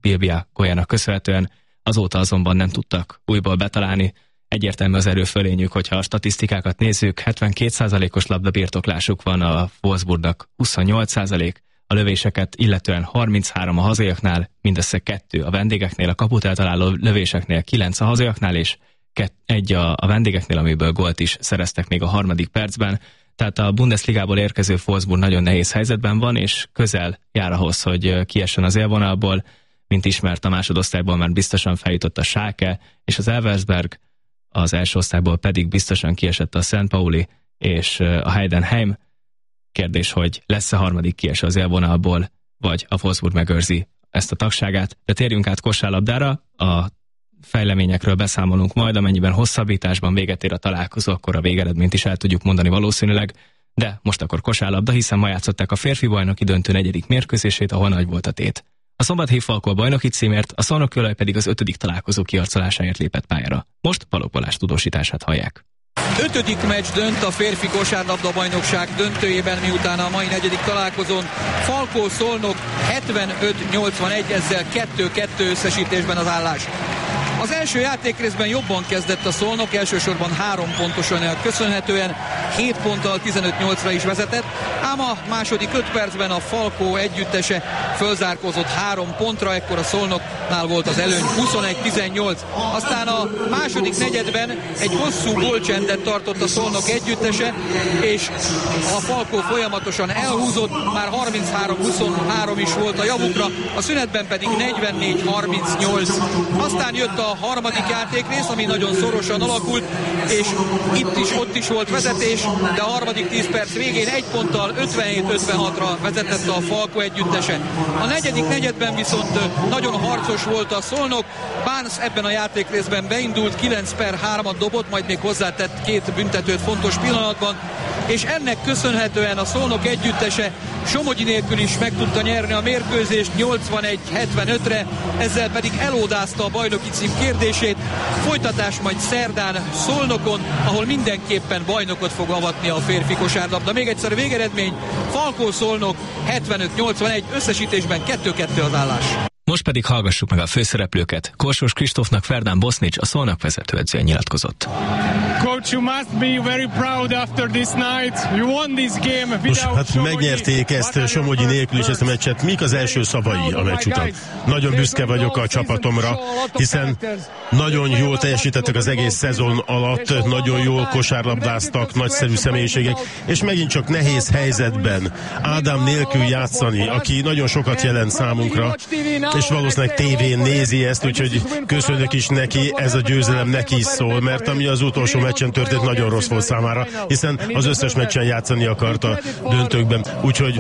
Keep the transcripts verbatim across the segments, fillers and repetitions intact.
Bilbia góljának köszönhetően, azóta azonban nem tudtak újból betalálni. Egyértelmű az erőfölényük, hogyha a statisztikákat nézzük, hetvenkét százalékos labdabirtoklásuk van, a Wolfsburgnak huszonnyolc százalék, a lövéseket illetően harminchárom a hazaiaknál, mindössze kettő a vendégeknél, a kaput eltaláló lövéseknél kilenc a hazaiaknál, és egy a, a vendégeknél, amiből gólt is szereztek még a harmadik percben. Tehát a Bundesligából érkező Wolfsburg nagyon nehéz helyzetben van, és közel jár ahhoz, hogy kiessen az élvonalból, mint ismert a másodosztályból már biztosan feljutott a Schalke, és az Elversberg, az első osztályból pedig biztosan kiesett a Szent Pauli és a Heidenheim. Kérdés, hogy lesz-e harmadik kieső az élvonalból, vagy a Wolfsburg megőrzi ezt a tagságát. De térjünk át kosárlabdára, a fejleményekről beszámolunk majd, amennyiben hosszabbításban véget ér a találkozó, akkor a végeredményt is el tudjuk mondani valószínűleg, de most akkor kosárlabda, hiszen ma játszották a férfi bajnoki döntő negyedik mérkőzését, ahol nagy volt a tét. A Szombathelyi Falko a bajnoki címért, a Szolnok-Kőolaj pedig az ötödik találkozó kiarcolásáért lépett pályára. Most Balogh Balázs tudósítását hallják. Ötödik meccs dönt a férfi kosárlabda bajnokság döntőjében, miután a mai negyedik találkozón Falkó Szolnok hetvenöt nyolcvanegy, ezzel kettő kettő összesítésben az állás. Az első játékrészben jobban kezdett a Szolnok, elsősorban három pontosan köszönhetően, hét ponttal tizenöt nyolcra is vezetett, ám a második öt percben a Falkó együttese fölzárkózott három pontra, ekkor a Szolnoknál volt az előny huszonegy tizennyolc. Aztán a második negyedben egy hosszú gólcsendet tartott a Szolnok együttese, és a Falkó folyamatosan elhúzott, már harminchárom huszonhárom is volt a javukra, a szünetben pedig negyvennégy harmincnyolc. Aztán jött a a harmadik játékrész, ami nagyon szorosan alakult, és itt is, ott is volt vezetés, de a harmadik tíz perc végén egy ponttal ötvenhét ötvenhatra vezetett a Falko együttese. A negyedik negyedben viszont nagyon harcos volt a Szolnok, Barnes ebben a játékrészben beindult, kilenc per hármat dobott, majd még hozzátett két büntetőt fontos pillanatban, és ennek köszönhetően a Szolnok együttese Somogyi nélkül is meg tudta nyerni a mérkőzést nyolcvanegy hetvenötre, ezzel pedig elódázta a bajnoki cím kérdését. Folytatás majd szerdán Szolnokon, ahol mindenképpen bajnokot fog avatni a férfi kosárlabda. Még egyszer végeredmény, Falkó Szolnok hetvenöt nyolcvanegy, összesítésben kettő kettő az állás. Most pedig hallgassuk meg a főszereplőket. Korsós Kristófnak Ferdán Bosznics, a Szolnok vezetőedzője nyilatkozott. Coach, you must be very proud after this night. You won this game. Most hát megnyerték ezt Somogyi nélkül is ezt a meccset. Mik az első szavai a meccs után? Nagyon büszke vagyok a csapatomra, hiszen nagyon jól teljesítettek az egész szezon alatt, nagyon jól kosárlabdáztak, nagyszerű személyiségek, és megint csak nehéz helyzetben Ádám nélkül játszani, aki nagyon sokat jelent számunkra, és valószínűleg tévén nézi ezt, úgyhogy köszönök is neki, ez a győzelem neki is szól, mert ami az utolsó meccsen történt, nagyon rossz volt számára, hiszen az összes meccsen játszani akart a döntőkben, úgyhogy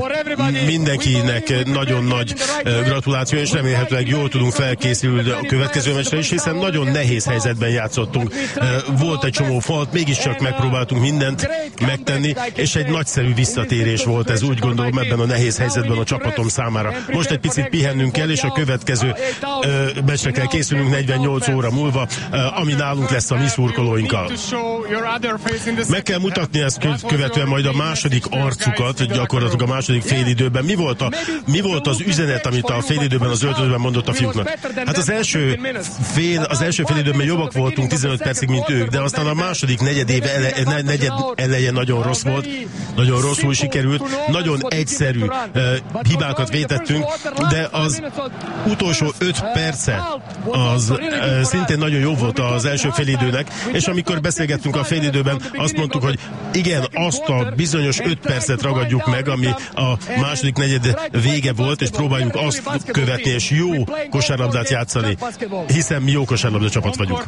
mindenkinek nagyon nagy gratuláció, és remélhetőleg jól tudunk felkészülni a következő meccsre is, hiszen nagyon nehéz helyzetben játszottunk. Volt egy csomó falt, mégiscsak megpróbáltunk mindent megtenni, és egy nagyszerű visszatérés volt ez, úgy gondolom, ebben a nehéz helyzetben a csapatom számára. Most egy picit pihennünk kell, és a következő ö, meccsre kell készülnünk negyvennyolc óra múlva, ö, ami nálunk lesz a mi szurkolóinkkal. Meg kell mutatni ezt követően majd a második arcukat, gyakorlatilag a második félidőben. Mi volt, a, mi volt az üzenet, amit a félidőben, az öltözőben mondott a fiúknak? Hát az első fél, az első félidőben jobbak voltunk tizenöt percig, mint ők, de aztán a második negyed éve ele, negyed eleje nagyon rossz volt, nagyon rosszul sikerült, nagyon egyszerű uh, hibákat vétettünk, de az utolsó öt perce az uh, szintén nagyon jó volt az első félidőnek, és amikor beszélgettünk a félidőben, azt mondtuk, hogy igen, azt a bizonyos öt percet ragadjuk meg, ami a második negyed vége volt, és próbáljuk azt követni, és jó kosárlabdát játszani, hiszen mi jó kosárlabda csapat vagyunk.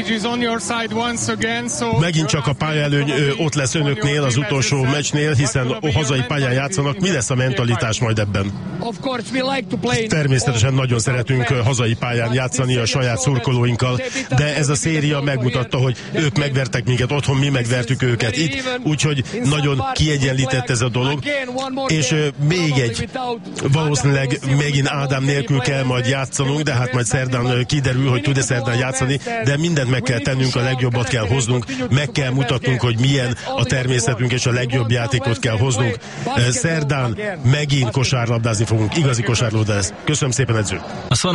Megint csak a pályaelőny ott lesz önöknél az utolsó meccsnél, hiszen a hazai pályán játszanak. Mi lesz a mentalitás majd ebben? Természetesen nagyon szeretünk hazai pályán játszani a saját szurkolóinkkal, de ez a széria megmutatta, hogy ők megvertek minket otthon, mi megvertük őket itt, úgyhogy nagyon kiegyenlített ez a dolog, és még egy, valószínűleg megint Ádám nélkül kell majd játszanunk, de hát majd szerdán kiderül, hogy tud-e szerdán játszani, de mindent meg kell tennünk, a legjobbat kell hoznunk, meg kell mutatnunk, hogy milyen a természetünk, és a legjobb játékot kell hoznunk. Szerdán megint kosárlabdázni fogunk, igazi kosárlabda ez. Köszönöm szépen, edző!